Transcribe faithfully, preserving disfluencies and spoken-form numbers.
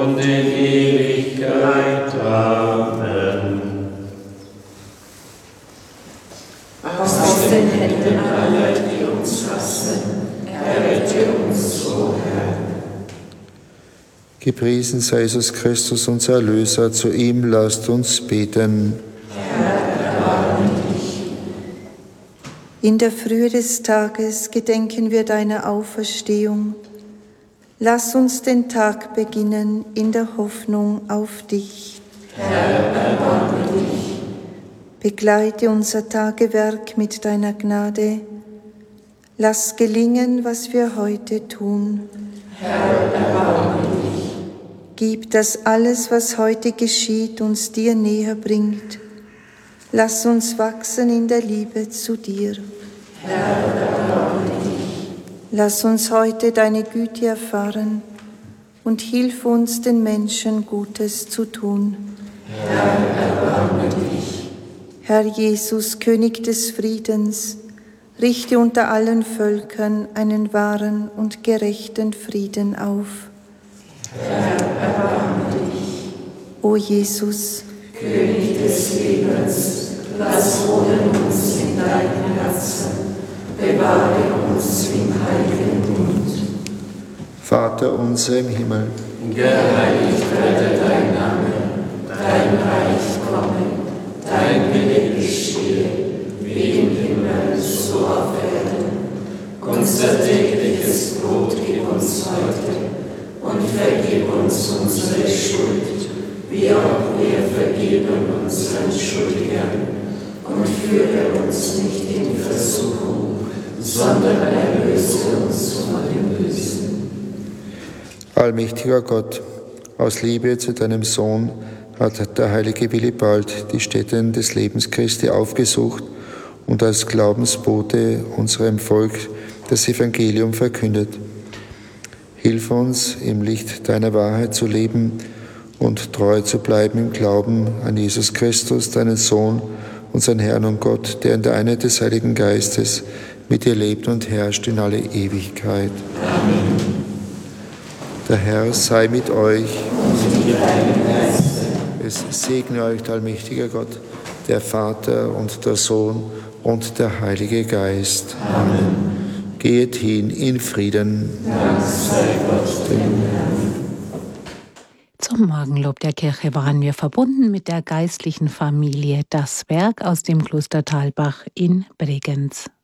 und in Ewigkeit. Amen. Aus den Händen aller, die uns hassen, errette uns, o Herr. Gepriesen sei Jesus Christus, unser Erlöser, zu ihm lasst uns beten. In der Frühe des Tages gedenken wir deiner Auferstehung. Lass uns den Tag beginnen in der Hoffnung auf dich. Herr, erbarme dich. Begleite unser Tagewerk mit deiner Gnade. Lass gelingen, was wir heute tun. Herr, erbarme dich. Gib, dass alles, was heute geschieht, uns dir näher bringt. Lass uns wachsen in der Liebe zu dir. Herr, erbarme dich. Lass uns heute deine Güte erfahren und hilf uns, den Menschen Gutes zu tun. Herr, erbarme dich. Herr Jesus, König des Friedens, richte unter allen Völkern einen wahren und gerechten Frieden auf. Herr, erbarme dich. O Jesus, König des Lebens, lass wohnen uns in deinem Herzen, bewahre uns im heiligen Bund. Vater unser im Himmel, Geheiligt werde dein Name, dein Reich komme, dein Wille geschehe, wie im Himmel, so auf Erden. Unser tägliches Brot gib uns heute und vergib uns unsere Schuld, wie auch wir vergeben unseren Schuldigern. Und führe uns nicht in Versuchung, sondern erlöse uns von dem Bösen. allmächtiger Gott, aus Liebe zu deinem Sohn hat der heilige Willibald die Stätten des Lebens Christi aufgesucht und als Glaubensbote unserem Volk das Evangelium verkündet. Hilf uns, im Licht deiner Wahrheit zu leben und treu zu bleiben im Glauben an Jesus Christus, deinen Sohn, unseren Herrn und Gott, der in der Einheit des Heiligen Geistes mit dir lebt und herrscht in alle Ewigkeit. Amen. Der Herr sei mit euch. Und mit deinem Geiste. Es segne euch, der allmächtige Gott, der Vater und der Sohn und der Heilige Geist. Amen. Geht hin in Frieden. Dank sei Gott dem Herrn. Zum Morgenlob der Kirche waren wir verbunden mit der geistlichen Familie Das Werk aus dem Kloster Thalbach in Bregenz.